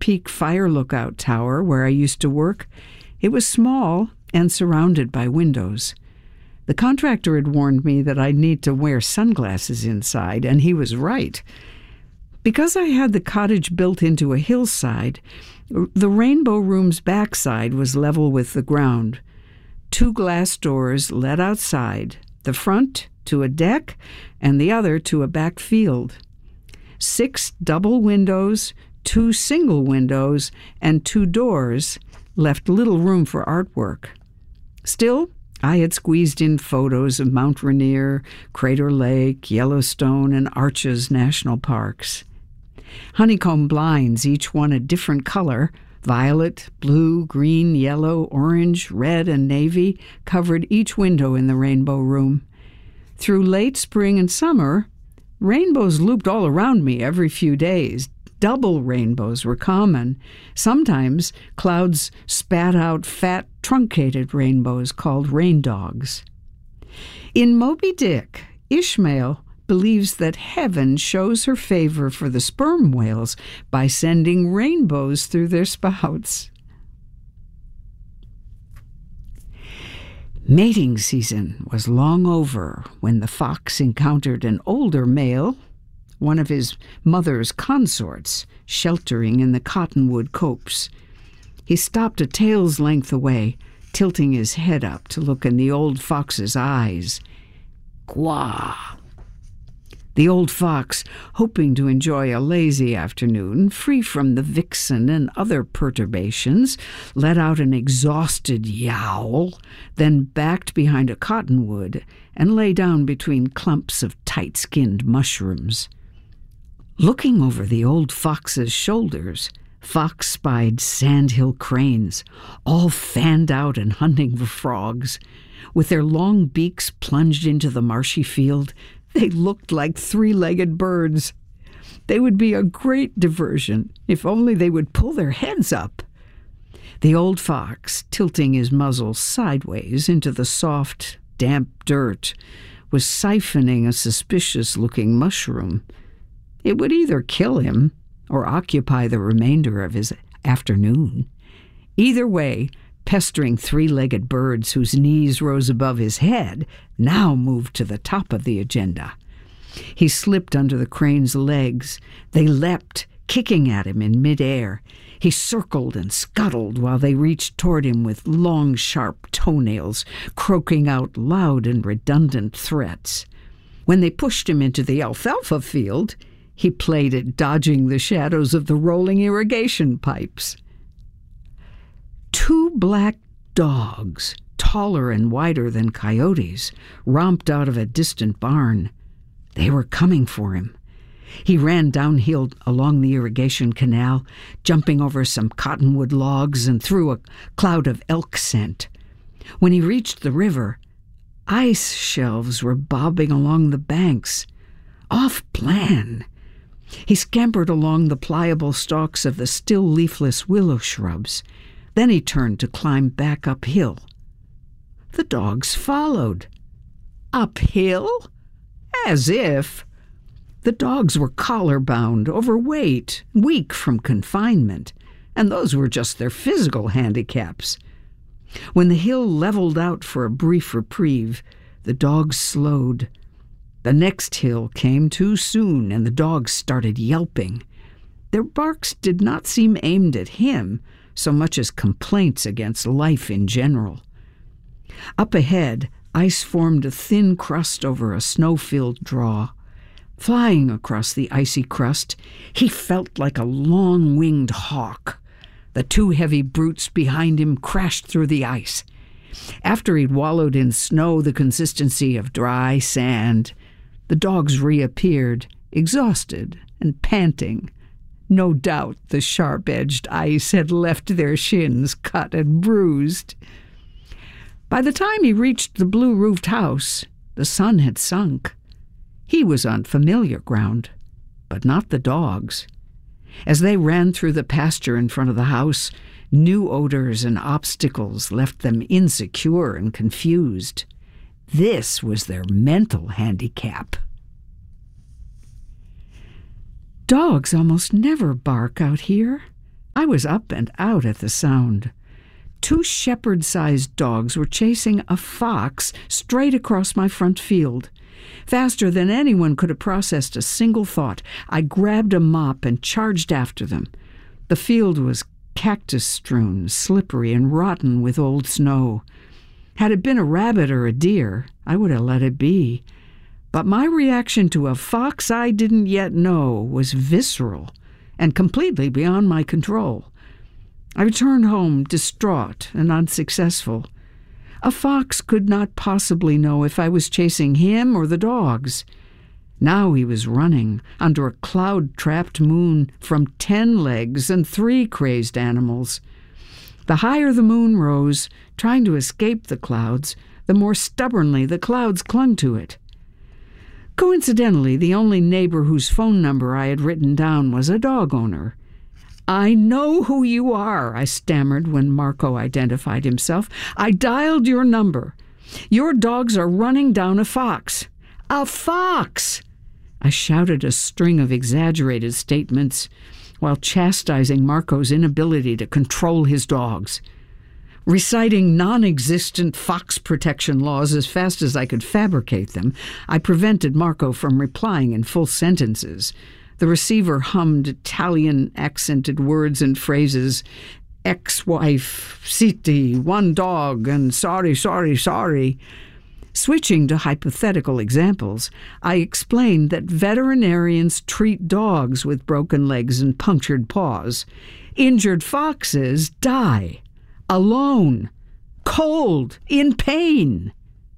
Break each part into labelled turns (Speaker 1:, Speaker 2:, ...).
Speaker 1: Peak Fire Lookout Tower where I used to work. It was small and surrounded by windows. The contractor had warned me that I'd need to wear sunglasses inside, and he was right. Because I had the cottage built into a hillside, the Rainbow Room's backside was level with the ground. 2 glass doors led outside, the front to a deck and the other to a back field. 6 double windows, 2 single windows, and 2 doors left little room for artwork. Still, I had squeezed in photos of Mount Rainier, Crater Lake, Yellowstone, and Arches National Parks. Honeycomb blinds, each one a different color, violet, blue, green, yellow, orange, red, and navy, covered each window in the Rainbow Room. Through late spring and summer, rainbows looped all around me every few days. Double rainbows were common. Sometimes clouds spat out fat, truncated rainbows called rain dogs. In Moby Dick, Ishmael believes that heaven shows her favor for the sperm whales by sending rainbows through their spouts. Mating season was long over when the fox encountered an older male, one of his mother's consorts, sheltering in the cottonwood copse. He stopped a tail's length away, tilting his head up to look in the old fox's eyes. Quah! The old fox, hoping to enjoy a lazy afternoon, free from the vixen and other perturbations, let out an exhausted yowl, then backed behind a cottonwood and lay down between clumps of tight-skinned mushrooms. Looking over the old fox's shoulders, Fox spied sandhill cranes, all fanned out and hunting for frogs. With their long beaks plunged into the marshy field, they looked like 3-legged birds. They would be a great diversion if only they would pull their heads up. The old fox, tilting his muzzle sideways into the soft, damp dirt, was siphoning a suspicious-looking mushroom. It would either kill him or occupy the remainder of his afternoon. Either way, pestering 3-legged birds whose knees rose above his head now moved to the top of the agenda. He slipped under the crane's legs. They leapt, kicking at him in midair. He circled and scuttled while they reached toward him with long, sharp toenails, croaking out loud and redundant threats. When they pushed him into the alfalfa field, he played at dodging the shadows of the rolling irrigation pipes. 2 black dogs, taller and wider than coyotes, romped out of a distant barn. They were coming for him. He ran downhill along the irrigation canal, jumping over some cottonwood logs and through a cloud of elk scent. When he reached the river, ice shelves were bobbing along the banks. Off plan. He scampered along the pliable stalks of the still leafless willow shrubs. Then he turned to climb back uphill. The dogs followed. Uphill? As if. The dogs were collar-bound, overweight, weak from confinement, and those were just their physical handicaps. When the hill leveled out for a brief reprieve, the dogs slowed. The next hill came too soon, and the dogs started yelping. Their barks did not seem aimed at him so much as complaints against life in general. Up ahead, ice formed a thin crust over a snow-filled draw. Flying across the icy crust, he felt like a long-winged hawk. The 2 heavy brutes behind him crashed through the ice. After he'd wallowed in snow the consistency of dry sand, the dogs reappeared, exhausted and panting. No doubt the sharp-edged ice had left their shins cut and bruised. By the time he reached the blue-roofed house, the sun had sunk. He was on familiar ground, but not the dogs. As they ran through the pasture in front of the house, new odors and obstacles left them insecure and confused. This was their mental handicap. Dogs almost never bark out here. I was up and out at the sound. 2 shepherd-sized dogs were chasing a fox straight across my front field. Faster than anyone could have processed a single thought, I grabbed a mop and charged after them. The field was cactus-strewn, slippery, and rotten with old snow. Had it been a rabbit or a deer, I would have let it be. But my reaction to a fox I didn't yet know was visceral and completely beyond my control. I returned home distraught and unsuccessful. A fox could not possibly know if I was chasing him or the dogs. Now he was running under a cloud-trapped moon from 10 legs and 3 crazed animals. The higher the moon rose, trying to escape the clouds, the more stubbornly the clouds clung to it. Coincidentally, the only neighbor whose phone number I had written down was a dog owner. "I know who you are," I stammered when Marco identified himself. "I dialed your number. Your dogs are running down a fox." "A fox!" I shouted a string of exaggerated statements while chastising Marco's inability to control his dogs. Reciting non-existent fox protection laws as fast as I could fabricate them, I prevented Marco from replying in full sentences. The receiver hummed Italian-accented words and phrases, ex-wife, siti, 1 dog, and sorry. Switching to hypothetical examples, I explained that veterinarians treat dogs with broken legs and punctured paws. Injured foxes die, alone, cold, in pain.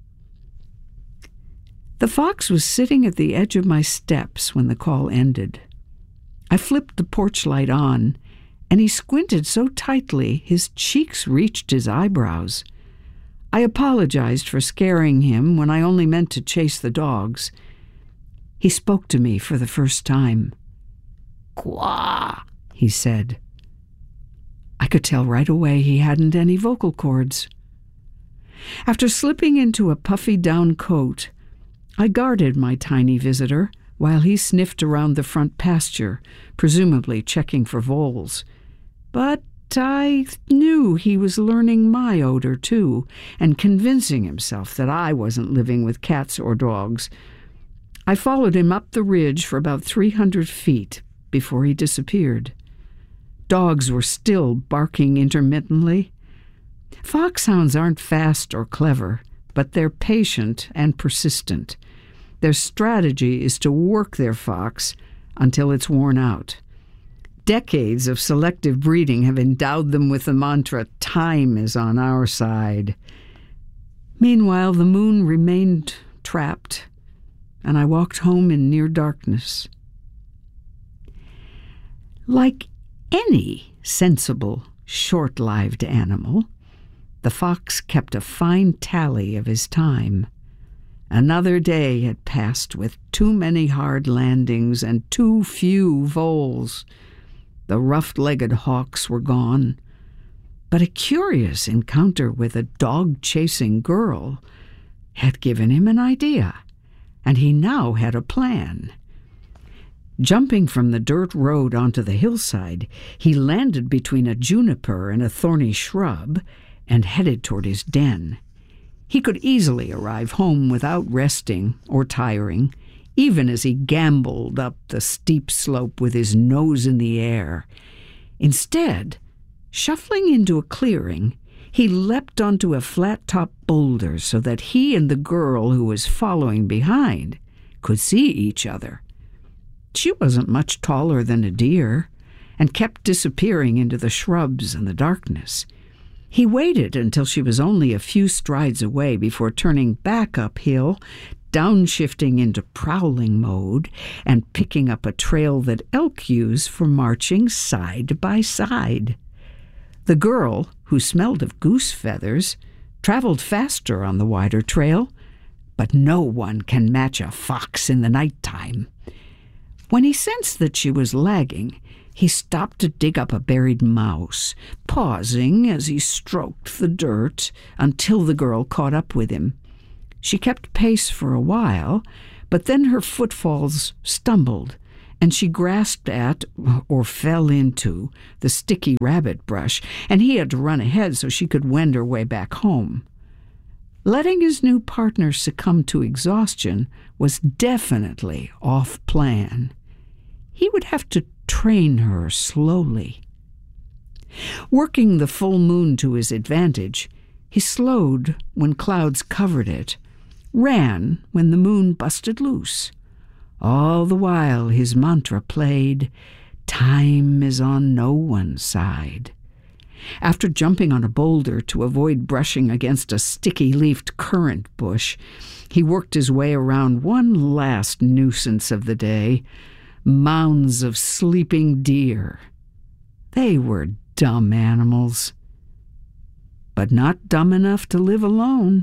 Speaker 1: The fox was sitting at the edge of my steps when the call ended. I flipped the porch light on, and he squinted so tightly his cheeks reached his eyebrows. I apologized for scaring him when I only meant to chase the dogs. He spoke to me for the first time. "Quah," he said. I could tell right away he hadn't any vocal cords. After slipping into a puffy down coat, I guarded my tiny visitor while he sniffed around the front pasture, presumably checking for voles. But I knew he was learning my odor, too, and convincing himself that I wasn't living with cats or dogs. I followed him up the ridge for about 300 feet before he disappeared. Dogs were still barking intermittently. Foxhounds aren't fast or clever, but they're patient and persistent. Their strategy is to work their fox until it's worn out. Decades of selective breeding have endowed them with the mantra, "Time is on our side." Meanwhile, the moon remained trapped, and I walked home in near darkness. Like any sensible, short-lived animal, the fox kept a fine tally of his time. Another day had passed with too many hard landings and too few voles. The rough-legged hawks were gone, but a curious encounter with a dog-chasing girl had given him an idea, and he now had a plan. Jumping from the dirt road onto the hillside, he landed between a juniper and a thorny shrub and headed toward his den. He could easily arrive home without resting or tiring, even as he gamboled up the steep slope with his nose in the air. Instead, shuffling into a clearing, he leapt onto a flat-top boulder so that he and the girl who was following behind could see each other. She wasn't much taller than a deer and kept disappearing into the shrubs and the darkness. He waited until she was only a few strides away before turning back uphill, downshifting into prowling mode, and picking up a trail that elk use for marching side by side. The girl, who smelled of goose feathers, traveled faster on the wider trail, but no one can match a fox in the nighttime. When he sensed that she was lagging, he stopped to dig up a buried mouse, pausing as he stroked the dirt until the girl caught up with him. She kept pace for a while, but then her footfalls stumbled, and she grasped at, or fell into, the sticky rabbit brush, and he had to run ahead so she could wend her way back home. Letting his new partner succumb to exhaustion was definitely off plan. He would have to train her slowly. Working the full moon to his advantage, he slowed when clouds covered it, ran when the moon busted loose. All the while his mantra played, "Time is on no one's side." After jumping on a boulder to avoid brushing against a sticky-leafed currant bush, he worked his way around one last nuisance of the day, mounds of sleeping deer. They were dumb animals, but not dumb enough to live alone.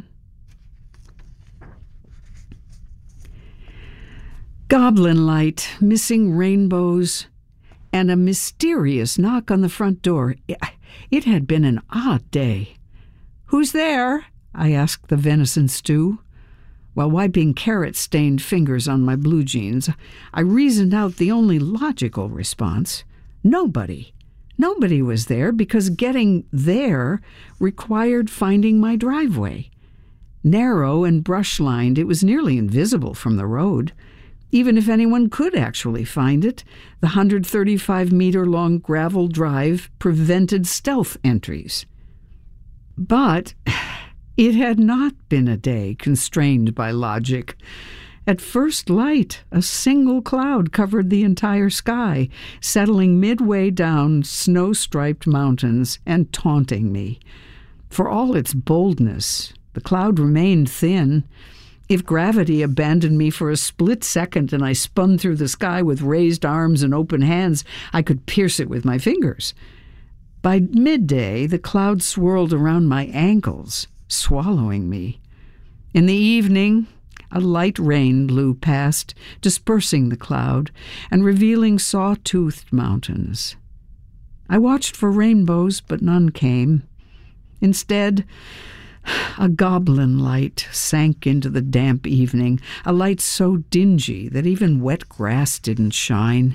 Speaker 1: Goblin light, missing rainbows, and a mysterious knock on the front door. It had been an odd day. "Who's there?" I asked the venison stew. While wiping carrot-stained fingers on my blue jeans, I reasoned out the only logical response. Nobody. Nobody was there because getting there required finding my driveway. Narrow and brush-lined, it was nearly invisible from the road. Even if anyone could actually find it, the 135-meter-long gravel drive prevented stealth entries. But it had not been a day constrained by logic. At first light, a single cloud covered the entire sky, settling midway down snow-striped mountains and taunting me. For all its boldness, the cloud remained thin. If gravity abandoned me for a split second and I spun through the sky with raised arms and open hands, I could pierce it with my fingers. By midday, the cloud swirled around my ankles, swallowing me. In the evening, a light rain blew past, dispersing the cloud and revealing saw-toothed mountains. I watched for rainbows, but none came. Instead, a goblin light sank into the damp evening, a light so dingy that even wet grass didn't shine.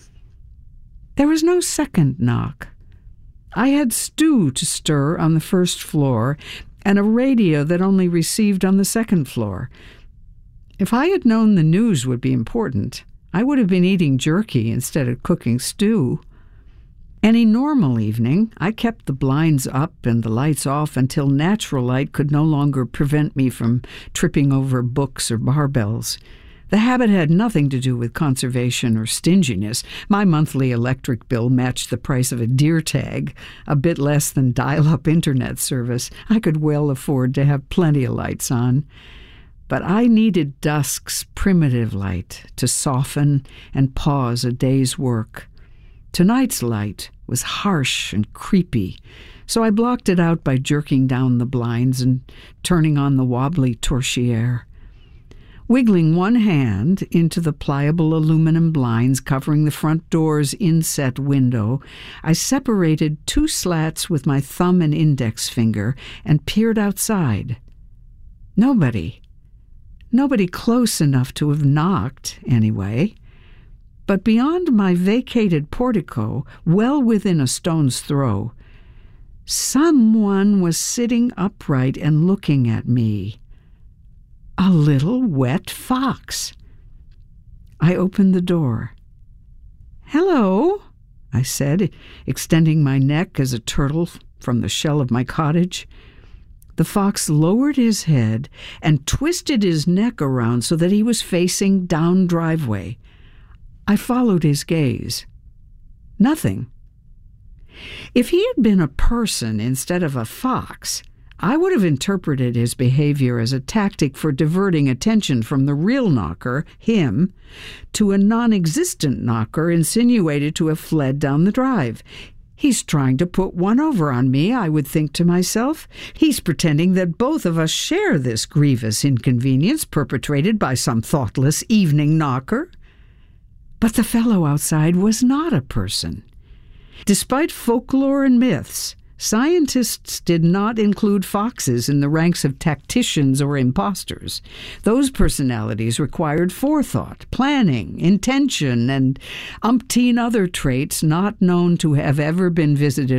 Speaker 1: There was no second knock. I had stew to stir on the first floor and a radio that only received on the second floor. If I had known the news would be important, I would have been eating jerky instead of cooking stew. Any normal evening, I kept the blinds up and the lights off until natural light could no longer prevent me from tripping over books or barbells. The habit had nothing to do with conservation or stinginess. My monthly electric bill matched the price of a deer tag, a bit less than dial-up internet service. I could well afford to have plenty of lights on. But I needed dusk's primitive light to soften and pause a day's work. Tonight's light was harsh and creepy, so I blocked it out by jerking down the blinds and turning on the wobbly torchère. Wiggling one hand into the pliable aluminum blinds covering the front door's inset window, I separated two slats with my thumb and index finger and peered outside. Nobody close enough to have knocked, anyway. But beyond my vacated portico, well within a stone's throw, someone was sitting upright and looking at me. A little wet fox. I opened the door. "Hello," I said, extending my neck as a turtle from the shell of my cottage. The fox lowered his head and twisted his neck around so that he was facing down driveway. I followed his gaze. Nothing. If he had been a person instead of a fox, I would have interpreted his behavior as a tactic for diverting attention from the real knocker, him, to a non-existent knocker insinuated to have fled down the drive. He's trying to put one over on me, I would think to myself. He's pretending that both of us share this grievous inconvenience perpetrated by some thoughtless evening knocker. But the fellow outside was not a person. Despite folklore and myths, Scientists did not include foxes in the ranks of tacticians or imposters. Those personalities required forethought, planning, intention, and umpteen other traits not known to have ever been visited